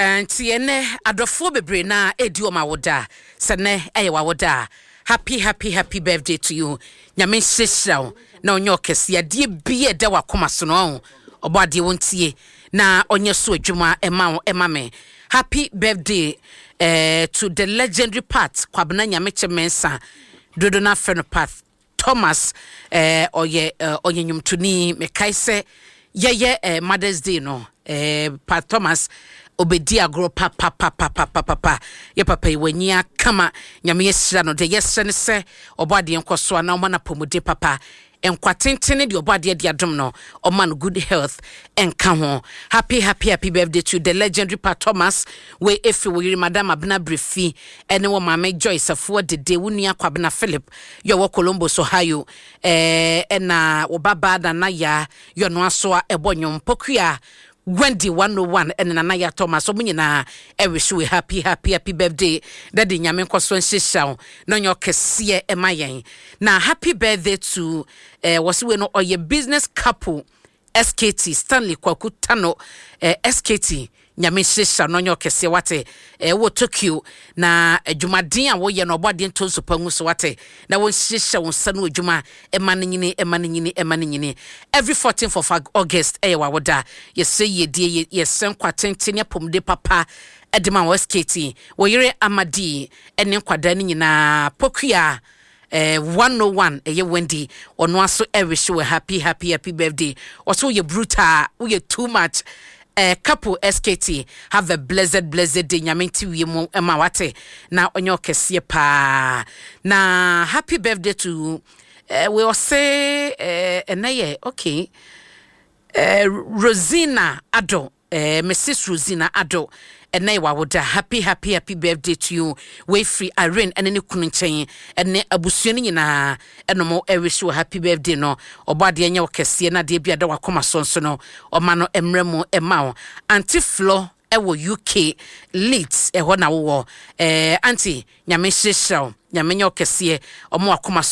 Tiene adofo bebre na edi oma woda sene eyewa woda happy birthday to you nyame hyehyraw na onye okese de bie da wakoma so no obade wontie na onye so adwuma ema me happy birthday to the legendary part kwabena nyame chemensa dodona Fenopath Thomas oye nyumtuni mekaise ye Mother's Day no Pat Thomas obedi agro papa ye papa iwania kama nyame yesira no de yesira ne se obade enkoso na omana pomode papa enkwatentene de obade de adom no oman good health enka ho happy birthday to the legendary Pat Thomas we efi we madam Abna Brefi ene wo mama Joyce afo de wunua kwabena Philip yo wo Columbus Ohio na wo baba da na ya yo no aso a ebonyo mpokua Wendy 101 and Nana Thomas so munyina wish we happy birthday daddy nyame nkoso nhyehyao no nyo kese emayen na happy birthday to was we no oye business couple SKT Stanley Kwakutano SKT nyame hyehya no nyo kese wate wo Tokyo na adwumaden a wo ye no obade ntonso pangu so wate na wo hyehya wo nsa no adwuma emane nyini every 14th of August wa woda ye say ye die ye sen kwatenten ya pomde papa edema wo SKT wo yire Amadi ene kwada ni nyina pokua 101 ye Wendy ono aso wish we happy birthday also ye brutal we too much couple SKT have a blessed day nyamenti wiemo ema wate na onyo kese pa na happy birthday to we will say enaye okay Rosina Ado Mrs. Rosina Ado ene wa woda happy birthday to you we free Irene ene kunu nchen ene abusuani nyina enomo wish you happy birthday no obade enya okese na de bia da wakoma sonso no oma no emremu emao anti Flo ewo UK Leeds eho na wo anti nyame hyehyew nyame nya okese omo wakoma